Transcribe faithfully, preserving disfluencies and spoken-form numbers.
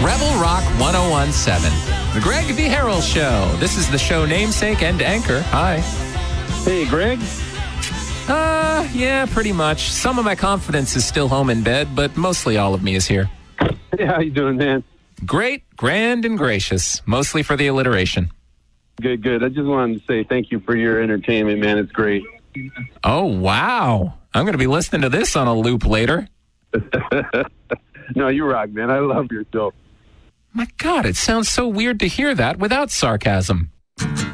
Rebel Rock ten seventeen. The Greg V. Harrell Show. This is the show namesake and anchor. Hi. Hey, Greg. Uh, yeah, pretty much. Some of my confidence is still home in bed, but mostly all of me is here. Hey, how you doing, man? Great, grand, and gracious. Mostly for the alliteration. Good, good. I just wanted to say thank you for your entertainment, man. It's great. Oh, wow. I'm going to be listening to this on a loop later. No, you rock, man. I love your show. My God, it sounds so weird to hear that without sarcasm.